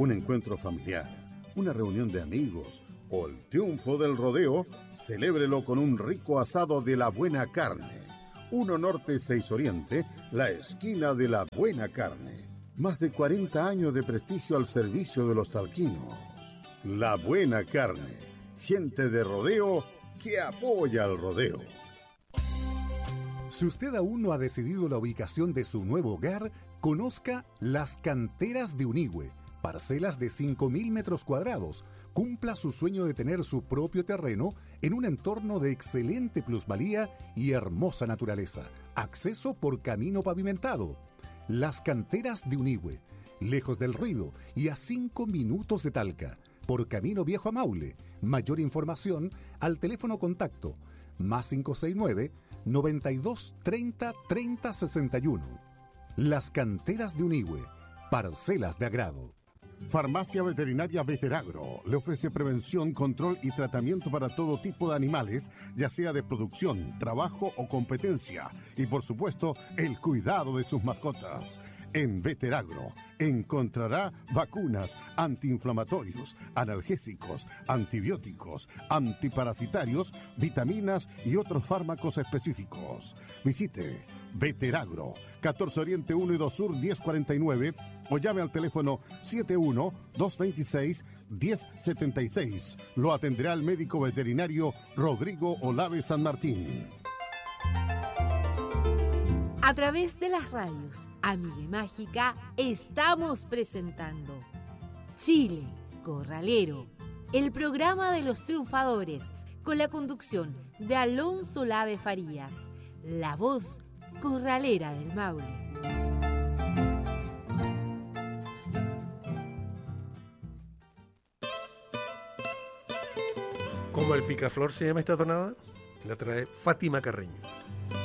un encuentro familiar, una reunión de amigos o el triunfo del rodeo, celébrelo con un rico asado de La Buena Carne. 1 Norte 6 Oriente, la esquina de La Buena Carne. Más de 40 años de prestigio al servicio de los talquinos. La Buena Carne, gente de rodeo que apoya al rodeo. Si usted aún no ha decidido la ubicación de su nuevo hogar, conozca Las Canteras de Unigüe, parcelas de 5.000 metros cuadrados. Cumpla su sueño de tener su propio terreno en un entorno de excelente plusvalía y hermosa naturaleza. Acceso por camino pavimentado. Las Canteras de Unigüe, lejos del ruido y a 5 minutos de Talca, por Camino Viejo a Maule. Mayor información al teléfono contacto +569 92 30 30 61. Las Canteras de Unigüe, parcelas de agrado. Farmacia Veterinaria Veteragro le ofrece prevención, control y tratamiento para todo tipo de animales, ya sea de producción, trabajo o competencia. Y por supuesto, el cuidado de sus mascotas. En Veteragro encontrará vacunas, antiinflamatorios, analgésicos, antibióticos, antiparasitarios, vitaminas y otros fármacos específicos. Visite Veteragro, 14 Oriente 1 y 2 Sur 1049 o llame al teléfono 71-226-1076. Lo atenderá el médico veterinario Rodrigo Olave San Martín. A través de las radios Amiga y Mágica estamos presentando Chile Corralero, el programa de los triunfadores, con la conducción de Alonso Lave Farías, la voz corralera del Maule. Como el picaflor se llama esta tonada, la trae Fátima Carreño.